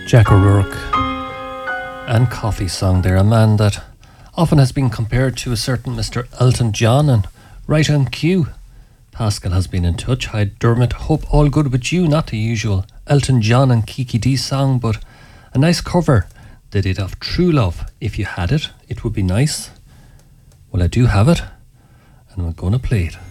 Jack O'Rourke and Coffee song there, a man that often has been compared to a certain Mr. Elton John, and right on cue. Pascal has been in touch. Hi Dermot, hope all good with you. Not the usual Elton John and Kiki D song, but a nice cover they did of True Love. If you had it, it would be nice. Well, I do have it, and we're going to play it.